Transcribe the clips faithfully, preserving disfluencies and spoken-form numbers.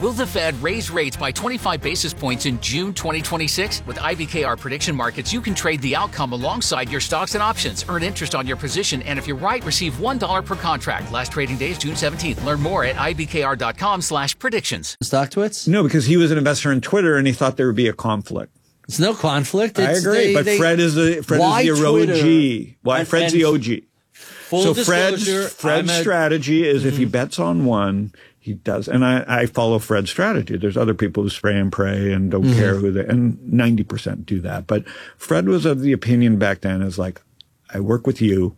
Will the Fed raise rates by twenty-five basis points in June twenty twenty-six? With I B K R Prediction Markets, you can trade the outcome alongside your stocks and options, earn interest on your position, and if you're right, receive one dollar per contract. Last trading day is June seventeenth. Learn more at ibkr.com slash predictions. StockTwits? No, because he was an investor in Twitter and he thought there would be a conflict. It's no conflict. It's I agree, they, but they, Fred is the Fred why is the Twitter? O G. Why And- Fred's and the O G. Full So Fred's disclosure, Fred's I'm a- strategy is Mhm. if he bets on one, he does. And I, I follow Fred's strategy. There's other people who spray and pray and don't Mhm. care who they, and ninety percent do that. But Fred was of the opinion back then is like, I work with you.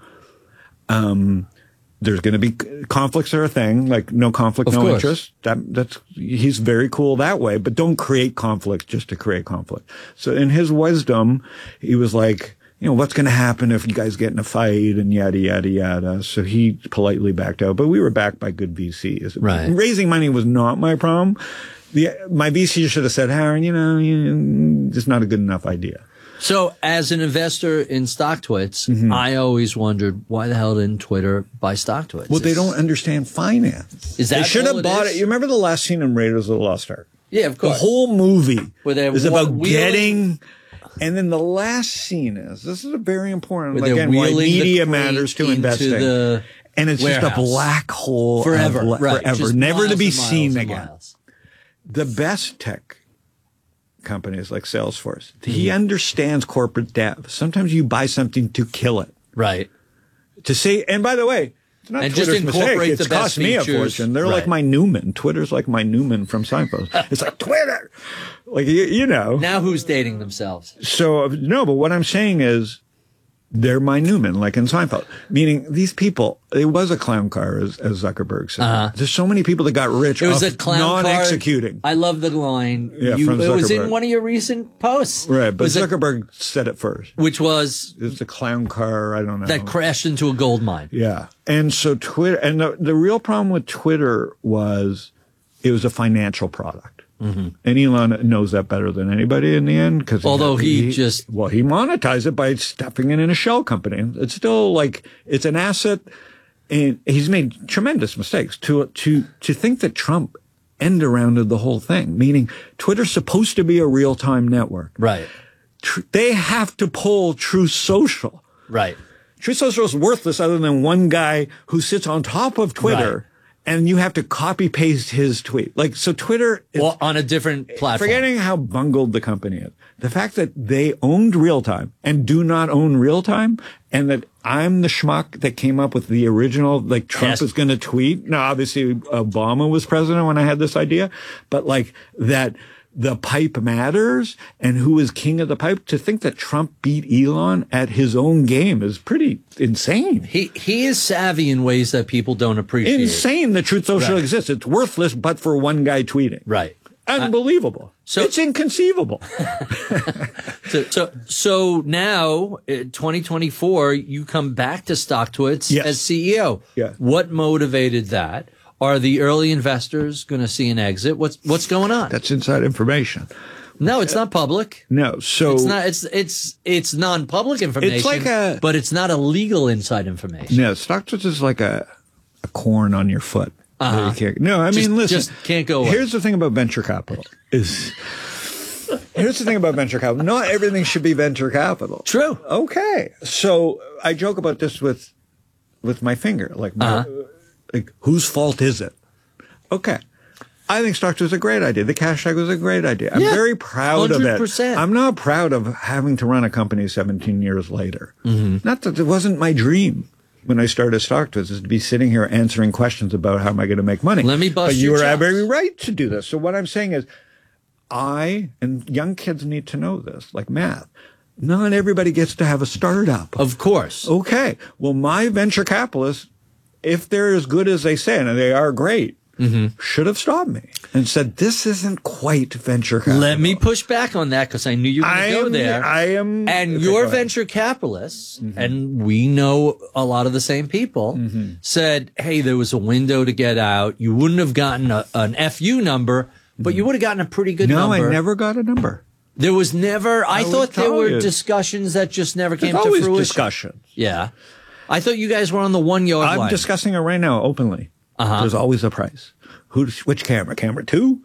Um, there's going to be conflicts are a thing, like no conflict, Of no course. interest. That, that's, he's very cool that way, but don't create conflict just to create conflict. So in his wisdom, he was like, you know, what's going to happen if you guys get in a fight and yada, yada, yada. So he politely backed out, but we were backed by good V Cs. Right. Raising money was not my problem. The, my V C should have said, Aaron, you know, you, it's not a good enough idea. So as an investor in StockTwits, Mm-hmm. I always wondered why the hell didn't Twitter buy StockTwits? Well, they It's- don't understand finance. Is that they should all have it bought is? it. You remember the last scene in Raiders of the Lost Ark? Yeah, of The course. whole movie Where they're is wa- about wheeling- getting, and then the last scene is, this is a very important, Where they're again, why wheeling the media crate matters to into investing. the And it's just a warehouse. black hole. of Forever, bla- right. Forever. Just Never to miles be and miles seen and again. miles. The best tech companies like Salesforce, Mm-hmm. he understands corporate dev. Sometimes you buy something to kill it. Right. To say, and by the way, it's not And just Twitter's mistake. incorporate It's the best cost me a features. fortune. They're like Right. my Newman. Twitter's like my Newman from Seinfeld. It's like Twitter. Like, you, you know. Now who's dating themselves? So, no, but what I'm saying is they're my Newman, like in Seinfeld. Meaning these people, it was a clown car, as, as Zuckerberg said. Uh-huh. There's so many people that got rich It was off a clown car. non-executing. I love the line. Yeah, you, from it was in Zuckerberg. one of your recent posts. Right, but Was it- Zuckerberg said it first. which was It's a clown car, I don't know. that crashed into a gold mine. Yeah. And so Twitter, and the, the real problem with Twitter was it was a financial product. Mm-hmm. And Elon knows that better than anybody in the end. Cause Although he just- well, he monetized it by stuffing it in a shell company. It's still like, it's an asset, and he's made tremendous mistakes to, to, to think that Trump end arounded the whole thing, meaning Twitter's supposed to be a real time network. Right. Tr- They have to pull True Social. Right. True Social is worthless other than one guy who sits on top of Twitter, Right. and you have to copy paste his tweet. Like, so Twitter is, Well, on a different platform. forgetting how bungled the company is. The fact that they owned real time and do not own real time, and that I'm the schmuck that came up with the original, like Trump Yes. is going to tweet. Now, obviously Obama was president when I had this idea, but like that the pipe matters and who is king of the pipe, to think that Trump beat Elon at his own game is pretty insane. He he is savvy in ways that people don't appreciate. Insane that Truth Social Right. exists. It's worthless but for one guy tweeting. Right. Unbelievable. so- it's inconceivable. So so, so now, uh, twenty twenty-four, you come back to StockTwits Yes. as C E O. Yeah. What motivated that? Are the early investors going to see an exit? What's what's going on? That's inside information. No, it's not public. No, so It's not. It's it's it's non-public information. like a- but it's not illegal inside information. no, StockTwits is like a a corn on your foot. Uh-huh. You can't- No, I Just- mean, listen. just can't go away. Here's the thing about venture capital is. Here's the thing about venture capital. Not everything should be venture capital. True. Okay. So I joke about this with with my finger. Like, my, Uh-huh. like whose fault is it? Okay. I think StockTwits was a great idea. The cash tag was a great idea. I'm Yeah, very proud one hundred of it. percent. I'm not proud of having to run a company seventeen years later. Mm-hmm. Not that it wasn't my dream when I started StockTwits, is to be sitting here answering questions about how am I going to make money. Let me bust But you your were chops. very right to do this. So what I'm saying is, I, and young kids need to know this, like math. Not everybody gets to have a startup. Of course. Okay. Well, my venture capitalists, if they're as good as they say, and they are great, Mm-hmm. should have stopped me and said, this isn't quite venture capital. Let me push back on that because I knew you were going to go am- there. I am. And okay, your go ahead. venture capitalists, and we know a lot of the same people, Mm-hmm. said, hey, there was a window to get out. You wouldn't have gotten a, an F U number, but you would have gotten a pretty good No, number. I never got a number. There was never, I, I would thought there tell were you. discussions that just never There's came to always fruition. discussions. Yeah. I thought you guys were on the one yard I'm line. discussing it right now openly. Uh-huh. There's always a price. Who, which camera? Camera two?